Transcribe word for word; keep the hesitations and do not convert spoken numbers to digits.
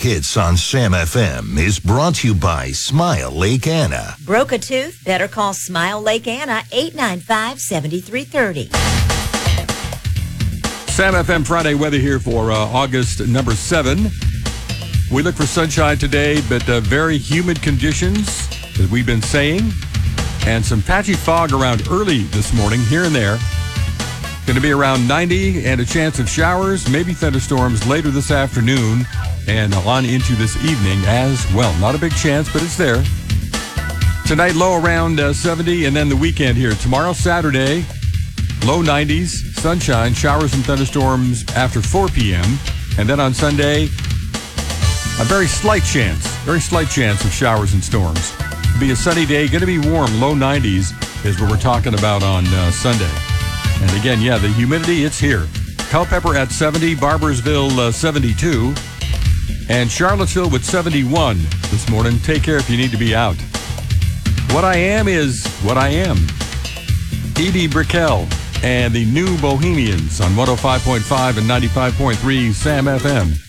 hits on Sam F M is brought to you by Smile Lake Anna. Broke a tooth? Better call Smile Lake Anna, eight nine five, seven three three zero. Sam F M Friday weather here for uh, August number seven. We look for sunshine today, but uh, very humid conditions, as we've been saying, and some patchy fog around early this morning, here and there. Going to be around ninety and a chance of showers, maybe thunderstorms later this afternoon and on into this evening as well. Not a big chance, but it's there. Tonight, low around uh, seventy, and then the weekend here. Tomorrow, Saturday, low nineties, sunshine, showers and thunderstorms after four p.m. And then on Sunday, a very slight chance, very slight chance of showers and storms. It'll be a sunny day, going to be warm, low nineties is what we're talking about on uh, Sunday. And again, yeah, the humidity, it's here. Culpeper at seventy, Barboursville uh, seventy-two, and Charlottesville with seventy-one this morning. Take care if you need to be out. What I am is what I am. Edie Brickell and the New Bohemians on one oh five point five and ninety-five point three Sam F M.